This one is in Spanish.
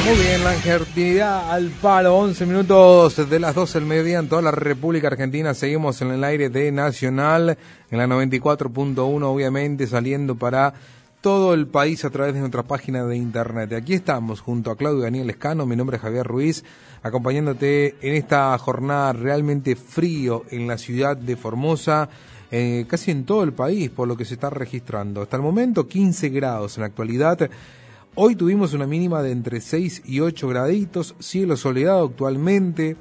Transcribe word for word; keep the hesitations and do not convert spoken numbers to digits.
Muy bien, la Argentinidad al palo, once minutos de las doce del mediodía en toda la República Argentina. Seguimos en el aire de Nacional, en la noventa y cuatro punto uno, obviamente, saliendo para todo el país a través de nuestra página de internet. Aquí estamos junto a Claudio Daniel Escano, mi nombre es Javier Ruiz, acompañándote en esta jornada realmente frío en la ciudad de Formosa, eh, casi en todo el país por lo que se está registrando. Hasta el momento quince grados en la actualidad. Hoy tuvimos una mínima de entre seis y ocho graditos, cielo soleado actualmente,